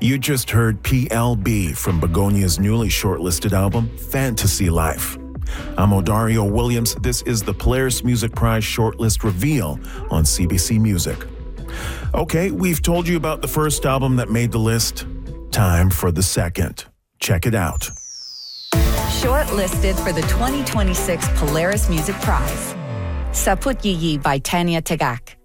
You just heard PLB from Begonia's newly shortlisted album, Fantasy Life. I'm Odario Williams. This is the Polaris Music Prize Shortlist Reveal on CBC Music. Okay, we've told you about the first album that made the list. Time for the second. Check it out. Shortlisted for the 2026 Polaris Music Prize. Saput Yiyi by Tanya Tagak.